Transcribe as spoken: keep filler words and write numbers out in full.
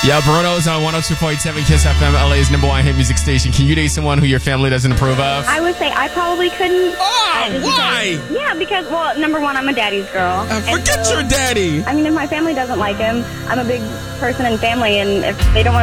Yeah, Bruno's on one oh two point seven Kiss F M, L A's number one hit music station. Can you date someone who your family doesn't approve of? I would say I probably couldn't. Oh, why? Because, yeah, because, well, number one, I'm a daddy's girl. Uh, forget so, your daddy. I mean, if my family doesn't like him, I'm a big person in family, and if they don't want